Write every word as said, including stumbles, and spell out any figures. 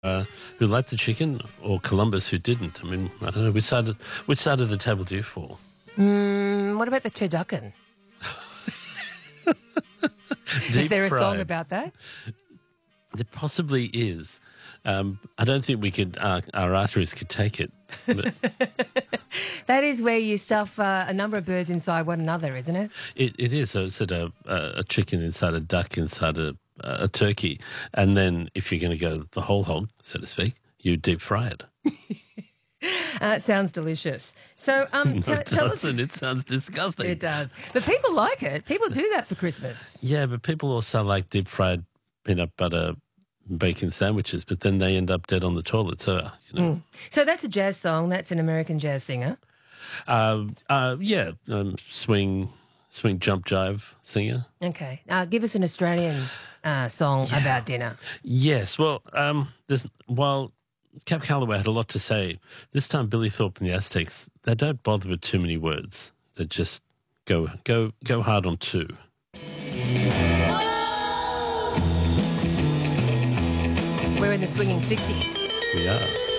uh, who liked the chicken, or Columbus who didn't? I mean, I don't know. Which side of, which side of the table do you fall? Mm, what about the turducken? Is there a Deep song fried. about that? There possibly is. Um, I don't think we could, uh, our arteries could take it. But That is where you stuff uh, a number of birds inside one another, isn't it? it, it is. So it's a, a, a chicken inside a duck inside a, a turkey. And then if you're going to go the whole hog, so to speak, you deep fry it. Uh, it sounds delicious. So um, No, tell, it tell us. doesn't. It sounds disgusting. It does. But people like it. People do that for Christmas. Yeah, but people also like deep fried peanut butter bacon sandwiches, but then they end up dead on the toilet. So, uh, you know. So that's a jazz song. That's an American jazz singer. Uh, uh, yeah, um, swing, swing, jump, jive singer. Okay. Uh, give us an Australian uh, song about dinner. Yes, well, um, there's, while Cap Calloway had a lot to say, this time Billy Thorpe and the Aztecs, they don't bother with too many words. They just go go go hard on two. We're in the swinging sixties. We are.